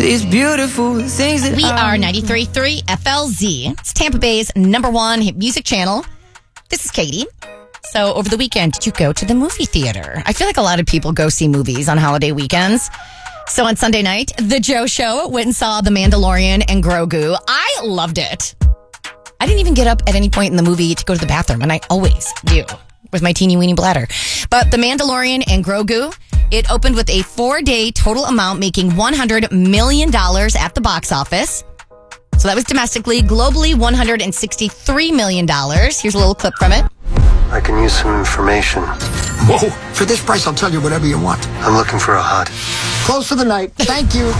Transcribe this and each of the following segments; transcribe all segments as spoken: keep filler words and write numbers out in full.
These beautiful things that We are ninety-three point three F L Z. It's Tampa Bay's number one hit music channel. This is Katie. So over the weekend, did you go to the movie theater? I feel like a lot of people go see movies on holiday weekends. So on Sunday night, The Joe Show went and saw The Mandalorian and Grogu. I loved it. I didn't even get up at any point in the movie to go to the bathroom, and I always do with my teeny weeny bladder. But The Mandalorian and Grogu, it opened with a four-day total amount, making one hundred million dollars at the box office. So that was domestically. Globally, one hundred sixty-three million dollars. Here's a little clip from it. I can use some information. Whoa, for this price, I'll tell you whatever you want. I'm looking for a hot. Close for the night. Thank you.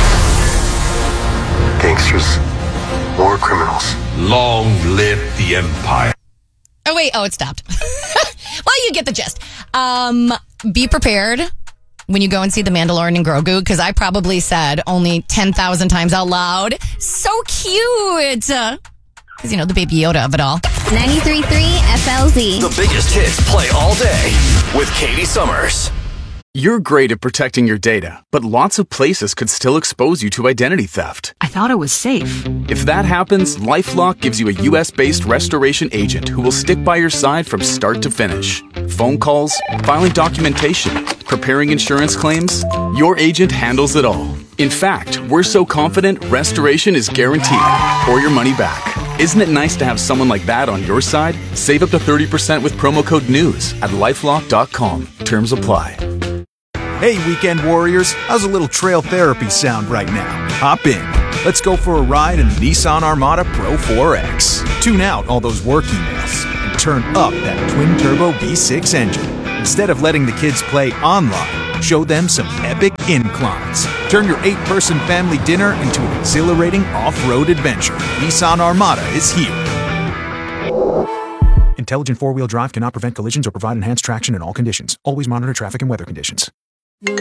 Gangsters. War criminals. Long live the Empire. Oh, wait. Oh, it stopped. Well, you get the gist. Um, be prepared when you go and see The Mandalorian and Grogu, because I probably said only ten thousand times out loud, so cute. Because, you know, the baby Yoda of it all. ninety-three point three F L Z. The biggest hits play all day with Katie Summers. You're great at protecting your data, but lots of places could still expose you to identity theft. I thought it was safe. If that happens, LifeLock gives you a U S-based restoration agent who will stick by your side from start to finish. Phone calls, filing documentation, preparing insurance claims, your agent handles it all. In fact, we're so confident restoration is guaranteed or your money back. Isn't it nice to have someone like that on your side? Save up to thirty percent with promo code NEWS at lifelock dot com. Terms apply. Hey, weekend warriors, how's a little trail therapy sound right now? Hop in. Let's go for a ride in the Nissan Armada Pro four X. Tune out all those work emails and turn up that twin-turbo V six engine. Instead of letting the kids play online, show them some epic inclines. Turn your eight-person family dinner into an exhilarating off-road adventure. Nissan Armada is here. Intelligent four-wheel drive cannot prevent collisions or provide enhanced traction in all conditions. Always monitor traffic and weather conditions. What's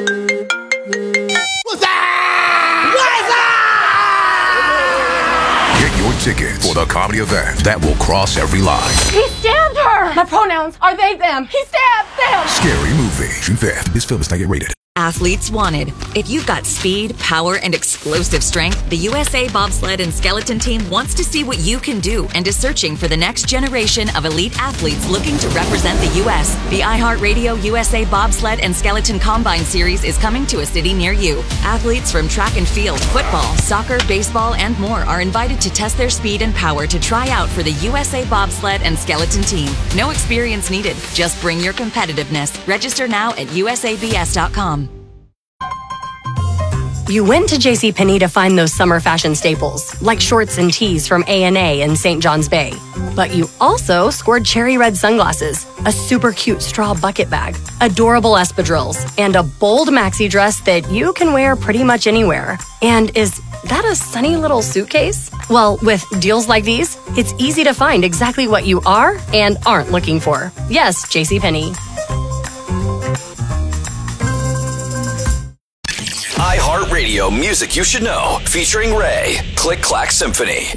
that? What's that? Get your tickets for the comedy event that will cross every line. He stabbed her! My pronouns are they, them. He stabbed them! Scary movie. June fifth. This film is not yet rated. Athletes wanted. If you've got speed, power, and explosive strength, the U S A Bobsled and Skeleton Team wants to see what you can do and is searching for the next generation of elite athletes looking to represent the U S The iHeartRadio U S A Bobsled and Skeleton Combine Series is coming to a city near you. Athletes from track and field, football, soccer, baseball, and more are invited to test their speed and power to try out for the U S A Bobsled and Skeleton Team. No experience needed. Just bring your competitiveness. Register now at U S A B S dot com. You went to JCPenney to find those summer fashion staples, like shorts and tees from A and A in Saint John's Bay. But you also scored cherry red sunglasses, a super cute straw bucket bag, adorable espadrilles, and a bold maxi dress that you can wear pretty much anywhere. And is that a sunny little suitcase? Well, with deals like these, it's easy to find exactly what you are and aren't looking for. Yes, JCPenney. iHeartRadio Music You Should Know, featuring Ray. Click Clack Symphony.